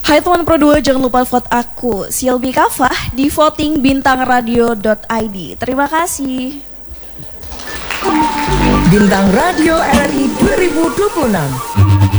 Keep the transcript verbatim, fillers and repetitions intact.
Hai teman Pro dua, jangan lupa vote aku, Silbi Kafah, di voting bintang radio dot i d. Terima kasih. Bintang Radio R R I dua ribu dua puluh enam.